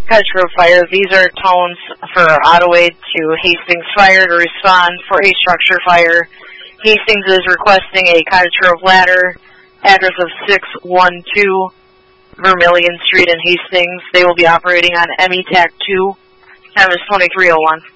Cottage Grove Fire. These are tones for Ottaway to Hastings Fire to respond for a structure fire. Hastings is requesting a Cottage Grove ladder, address of 612 Vermilion Street in Hastings. They will be operating on METAC 2. Time is 23:01.